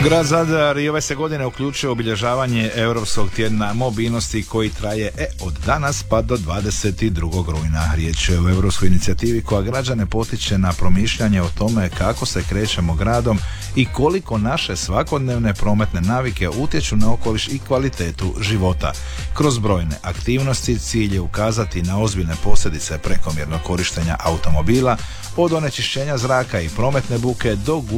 Grad Zadar i ove se godine uključuje obilježavanje Europskog tjedna mobilnosti koji traje od danas pa do 22. rujna. Riječ je o europskoj inicijativi koja građane potiče na promišljanje o tome kako se krećemo gradom i koliko naše svakodnevne prometne navike utječu na okoliš i kvalitetu života. Kroz brojne aktivnosti cilj je ukazati na ozbiljne posljedice prekomjernog korištenja automobila, od onečišćenja zraka i prometne buke do